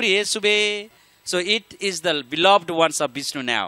priye sube. So it is the beloved ones of Vishnu now.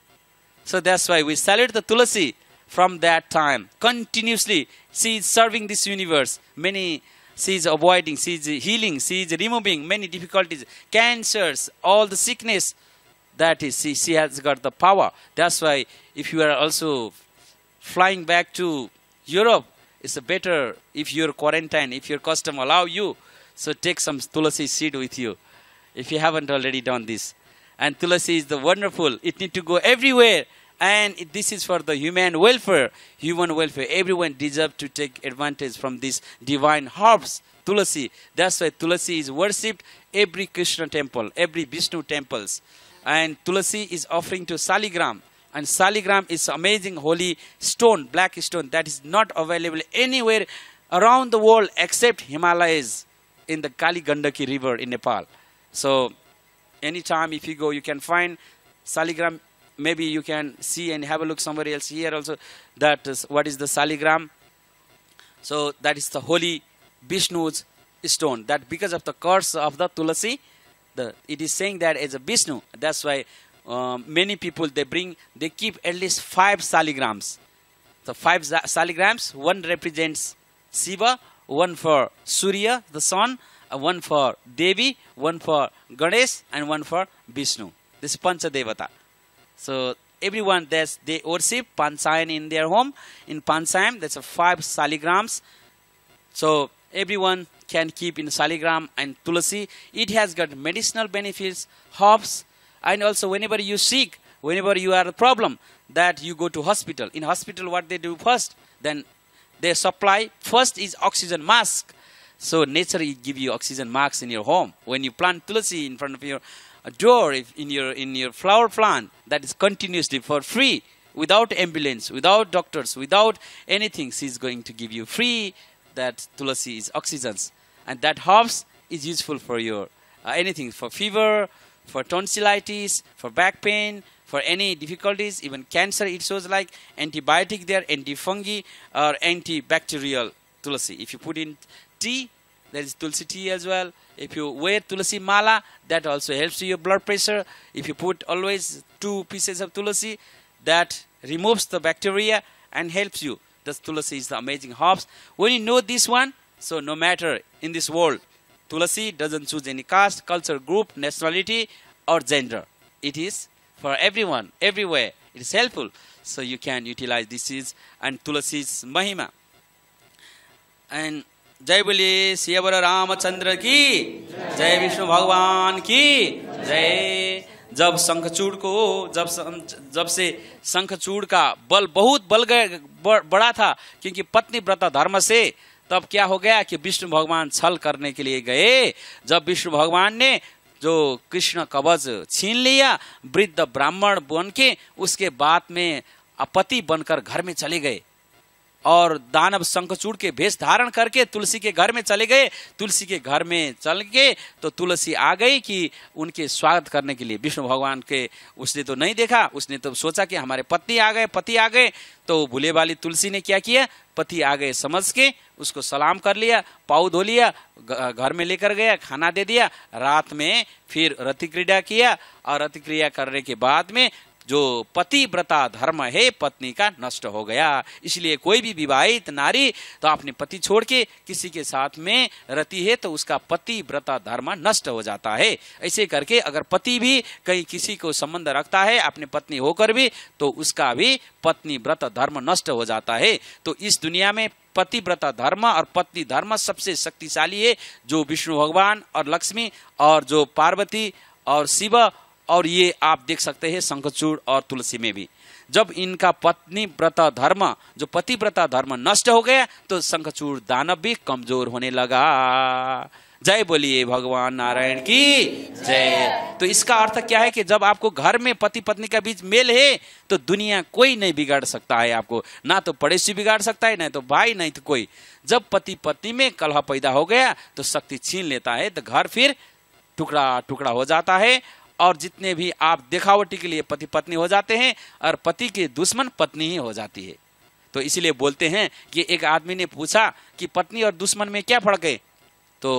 So that's why we salute the Tulasi from that time. Continuously, she is serving this universe. She is avoiding, she is healing, she is removing many difficulties, cancers, all the sickness. That is, she has got the power. That's why if you are also flying back to Europe, it's better if your quarantine, if your custom allow you, so take some Tulasi seed with you, if you haven't already done this. And Tulasi is the wonderful. It need to go everywhere. And this is for the human welfare. Everyone deserves to take advantage from this divine herbs, Tulasi. That's why Tulasi is worshipped every Krishna temple, every Vishnu temples. And Tulasi is offering to Saligram. And Saligram is amazing holy stone, black stone, that is not available anywhere around the world except Himalayas in the Kali Gandaki river in Nepal. So anytime if you go, you can find Saligram. Maybe you can see and have a look somewhere else. Here also, that is what is the Saligram. So that is the holy Vishnu's stone. That because of the curse of the Tulasi, it is saying that as a Vishnu. That's why many people they keep at least 5 Saligrams. So 5 Saligrams. One represents Shiva, one for Surya, the sun, one for Devi, one for Ganesh, and one for Vishnu. This is Pancha Devata. So everyone they worship Panchayam in their home. In Panchayam, that's 5 Saligrams. So everyone can keep in Saligram and Tulasi. It has got medicinal benefits, herbs, and also whenever you sick, whenever you are a problem, that you go to hospital. In hospital, what they do first, then they supply first is oxygen mask. So nature will give you oxygen masks in your home. When you plant Tulasi in front of your door, if in your flower plant, that is continuously for free, without ambulance, without doctors, without anything. She is going to give you free. That Tulasi is oxygens, and that herbs is useful for your anything, for fever, for tonsillitis, for back pain, for any difficulties, even cancer. It shows like antibiotic there, antifungi or antibacterial Tulasi. If you put in tea, there is Tulsi tea as well. If you wear Tulasi mala, that also helps your blood pressure. If you put always 2 pieces of Tulasi, that removes the bacteria and helps you. Thus Tulasi is the amazing herbs. When you know this one, so no matter in this world, Tulasi doesn't choose any caste, culture, group, nationality or gender. It is for everyone, everywhere. It is helpful. So you can utilize this and Tulasi's Mahima. And जय बोलिए सियावर रामचंद्र की, जय विष्णु भगवान की जय। जब शंखचूड़ को जब से शंखचूड़ का बल बहुत बड़ा था, क्योंकि पत्नी व्रत धर्म से, तब क्या हो गया कि विष्णु भगवान छल करने के लिए गए। जब विष्णु भगवान ने जो कृष्ण कवच छीन लिया, वृद्ध ब्राह्मण बन के उसके बाद में अपति बनकर घर में चले गए और दानव शंखचूड़ के भेष धारण करके तुलसी के घर में चले गए। तुलसी के घर में चल के तो तुलसी आ गई कि उनके स्वागत करने के लिए। विष्णु भगवान के उसने तो नहीं देखा, उसने तो सोचा कि हमारे पति आ गए। तो भूले वाली तुलसी ने क्या किया, पति आ गए समझ के उसको सलाम कर लिया, पाँव धो लिया, घर में लेकर गया, खाना दे दिया। रात में फिर रति क्रीड़ा किया और रति क्रिया करने के बाद में जो पतिव्रता धर्म है पत्नी का नष्ट हो गया। इसलिए कोई भी विवाहित नारी तो अपने पति छोड़ के किसी के साथ में रहती है तो उसका पतिव्रता धर्म नष्ट हो जाता है। ऐसे करके अगर पति भी कहीं किसी को संबंध रखता है अपने पत्नी होकर भी, तो उसका भी पत्नीव्रत धर्म नष्ट हो जाता है। तो इस दुनिया में पतिव्रता धर्म और पत्नी धर्म सबसे शक्तिशाली है, जो विष्णु भगवान और लक्ष्मी और जो पार्वती और शिव, और ये आप देख सकते हैं शंखचूड़ और तुलसी में भी। जब इनका पत्नी व्रत धर्म, जो पतिव्रता धर्म नष्ट हो गया तो शंखचूड़ दानव भी कमजोर होने लगा। जय बोलिए भगवान नारायण की जय। तो इसका अर्थ क्या है कि जब आपको घर में पति पत्नी का बीच मेल है तो दुनिया कोई नहीं बिगाड़ सकता है आपको, ना तो पड़ोसी बिगाड़ सकता है, ना तो भाई, नहीं तो कोई। जब पति पत्नी में कलह पैदा हो गया तो शक्ति छीन लेता है, तो घर फिर टुकड़ा टुकड़ा हो जाता है। और जितने भी आप दिखावटी के लिए पति पत्नी हो जाते हैं और पति के दुश्मन पत्नी ही हो जाती है। तो इसीलिए बोलते हैं कि एक आदमी ने पूछा कि पत्नी और दुश्मन में क्या फर्क है, तो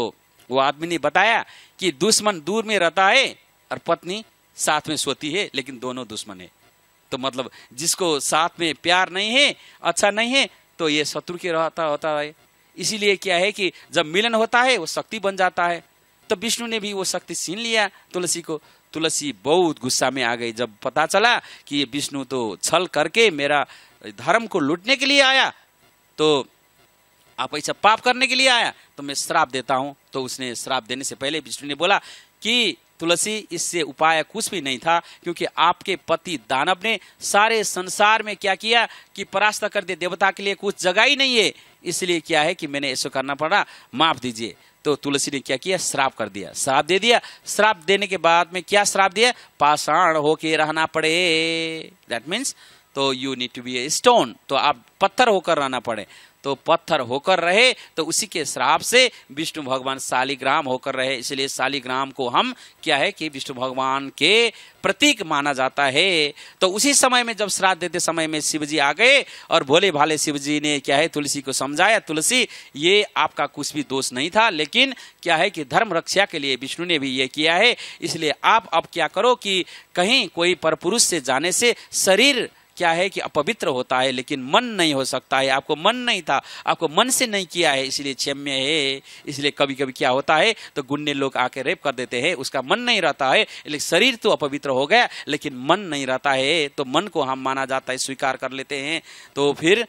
वो आदमी ने बताया कि दुश्मन दूर में रहता है और पत्नी साथ में सोती है, लेकिन दोनों दुश्मन है। तो मतलब जिसको साथ में प्यार नहीं है, अच्छा नहीं है, तो ये शत्रु के रहता होता है। इसीलिए क्या है कि जब मिलन होता है वो शक्ति बन जाता है। तो विष्णु ने भी वो शक्ति छीन लिया तुलसी को। तुलसी बहुत गुस्सा में आ गई जब पता चला कि ये विष्णु तो छल करके मेरा धर्म को लूटने के लिए आया, तो आप ऐसा पाप करने के लिए आया, तो मैं श्राप देता हूं। तो उसने श्राप देने से पहले विष्णु ने बोला कि तुलसी, इससे उपाय कुछ भी नहीं था, क्योंकि आपके पति दानव ने सारे संसार में क्या किया कि परास्त कर दिया, देवता के लिए कुछ जगह ही नहीं है, इसलिए क्या है कि मैंने ऐसा करना पड़ा, माफ दीजिए। तो तुलसी ने क्या किया, श्राप कर दिया, श्राप दे दिया। श्राप देने के बाद में क्या श्राप दिया, पाषाण होके रहना पड़े, दैट मीन्स तो you need to be a stone, तो आप पत्थर होकर रहना पड़े। तो पत्थर होकर रहे, तो उसी के श्राप से विष्णु भगवान शालिग्राम होकर रहे। इसलिए शालिग्राम को हम क्या है कि विष्णु भगवान के प्रतीक माना जाता है। तो उसी समय में जब श्राद्ध देते समय में शिवजी आ गए और भोले भाले शिवजी ने क्या है तुलसी को समझाया, तुलसी ये आपका कुछ भी दोष नहीं था, लेकिन क्या है कि धर्म रक्षा के लिए विष्णु ने भी ये किया है, इसलिए आप अब क्या करो कि कहीं कोई परपुरुष से जाने से शरीर क्या है कि अपवित्र होता है, लेकिन मन नहीं हो सकता है। आपको मन नहीं था, आपको मन से नहीं किया है, इसलिए क्षम्य है। इसलिए कभी कभी क्या होता है तो गुंडे लोग आके रेप कर देते हैं, उसका मन नहीं रहता है, लेकिन शरीर तो अपवित्र हो गया लेकिन मन नहीं रहता है, तो मन को हम माना जाता है, स्वीकार कर लेते हैं। तो फिर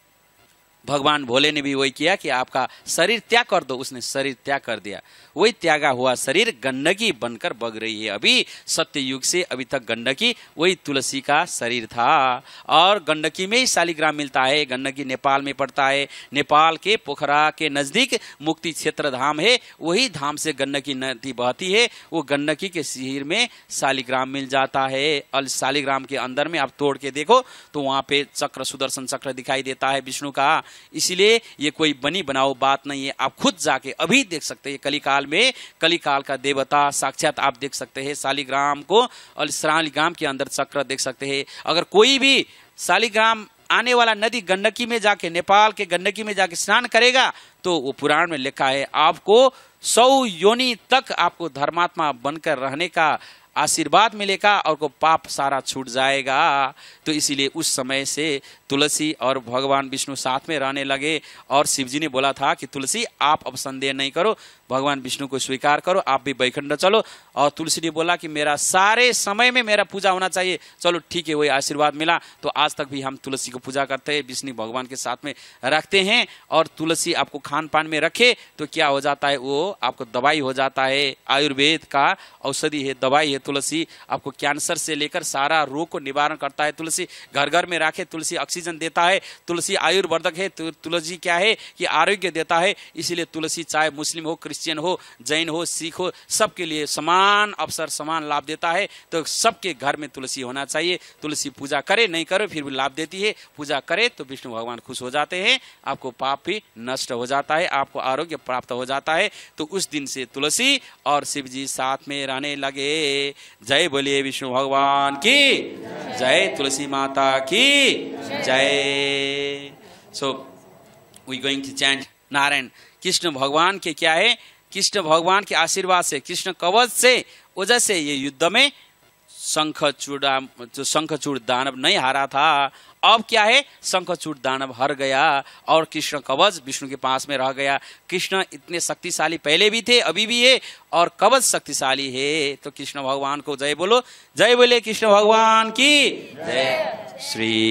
भगवान भोले ने भी वही किया कि आपका शरीर त्याग कर दो, उसने शरीर त्याग कर दिया। वही त्यागा हुआ शरीर गंडकी बनकर बग रही है। अभी सत्य युग से अभी तक गंडकी वही तुलसी का शरीर था, और गंडकी में ही शालिग्राम मिलता है। गंडकी नेपाल में पड़ता है, नेपाल के पोखरा के नजदीक मुक्ति क्षेत्र धाम है, वही धाम से गंडकी नदी बहती है। वो गंडकी के शरीर में शालिग्राम मिल जाता है, और शालिग्राम के अंदर में आप तोड़ के देखो तो वहां पे चक्र, सुदर्शन चक्र दिखाई देता है विष्णु का। इसलिए ये कोई बनी बनाओ बात नहीं है, आप खुद जाके अभी देख सकते हैं। कलिकाल में, कलिकाल का देवता साक्षात आप देख सकते हैं शालिग्राम को, और शालिग्राम के अंदर चक्र देख सकते हैं। अगर कोई भी शालिग्राम आने वाला नदी गंडकी में जाके, नेपाल के गंडकी में जाके स्नान करेगा, तो वो पुराण में लिखा है आपको 100 योनि तक आपको धर्मात्मा बनकर रहने का आशीर्वाद मिलेगा, और को पाप सारा छूट जाएगा। तो इसीलिए उस समय से तुलसी और भगवान विष्णु साथ में रहने लगे। और शिवजी ने बोला था कि तुलसी आप अब संदेह नहीं करो, भगवान विष्णु को स्वीकार करो, आप भी बैकुंठ चलो। और तुलसी ने बोला कि मेरा सारे समय में मेरा पूजा होना चाहिए। चलो ठीक है, वही आशीर्वाद मिला। तो आज तक भी हम तुलसी को पूजा करते हैं, विष्णु भगवान के साथ में रखते हैं। और तुलसी आपको खान पान में रखे तो क्या हो जाता है, वो आपको दवाई हो जाता है। आयुर्वेद का औषधि है, दवाई है तुलसी। आपको कैंसर से लेकर सारा रोग को निवारण करता है तुलसी। घर घर में रखे, तुलसी ऑक्सीजन देता है, तुलसी आयुर्वर्धक है, तुलसी क्या है कि आरोग्य देता है। इसीलिए तुलसी चाहे मुस्लिम हो, क्रिश्चियन हो, जैन हो, सिख हो, सबके लिए समान अवसर, समान लाभ देता है। तो सबके घर में तुलसी होना चाहिए। तुलसी पूजा करे नहीं करे फिर भी लाभ देती है, पूजा करे तो विष्णु भगवान खुश हो जाते हैं, आपको पाप भी नष्ट हो जाता है, आपको आरोग्य प्राप्त हो जाता है। तो उस दिन से तुलसी और शिव जी साथ में रहने लगे। जय बोलिए विष्णु भगवान की जय, तुलसी माता की जय। So we going to chant Narayan. Krishna भगवान के क्या है, कृष्ण भगवान के आशीर्वाद से, कृष्ण कवच से वजह से ये युद्ध में शंखचूड़ दानव नहीं हारा था। अब क्या है, शंखचूड़ दानव हार गया और कृष्ण कवच विष्णु के पास में रह गया। कृष्ण इतने शक्तिशाली पहले भी थे, अभी भी है, और कवच शक्तिशाली है। तो कृष्ण भगवान को जय बोलो, जय बोले कृष्ण भगवान की जय। श्री